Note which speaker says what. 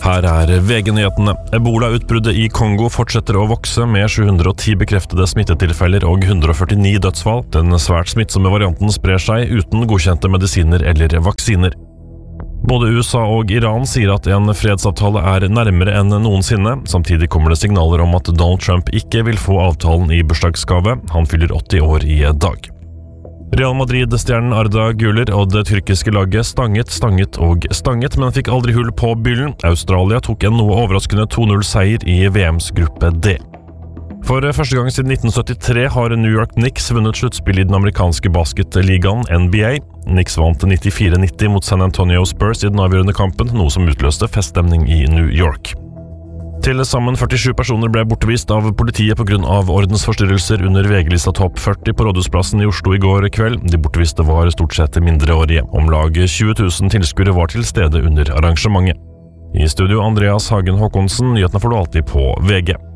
Speaker 1: Her VG-nyhetene. Ebola-utbruddet i Kongo fortsetter å vokse med 710 bekreftede smittetilfeller og 149 dødsfall. Den svært smittsomme varianten sprer seg uten godkjente medisiner eller vaksiner. Både USA og Iran sier at en fredsavtale nærmere enn noensinne. Samtidig kommer det signaler om at Donald Trump ikke vil få avtalen i bursdagsgave. Han fyller 80 år i dag. Real Madrid-stjernen Arda Güler og det tyrkiske laget stanget, men fikk aldri hull på byllen. Australia tok en noe overraskende 2-0-seier i VMs gruppe D. For første gang siden 1973 har New York Knicks vunnet sluttspill i den amerikanske basketligaen NBA. Knicks vant 94-90 mot San Antonio Spurs i den avgjørende kampen, noe som utløste feststemning i New York. Til sammen 47 personer ble bortvist av politiet på grunn av ordensforstyrrelser under VG-lista Topp 40 på Rådhusplassen i Oslo i går kveld. De bortviste var stort sett mindreårige. Om lag 20 000 tilskuere var til stede under arrangementet. I studio Andreas Hagen Håkonsen, nyhetene får du alltid på VG.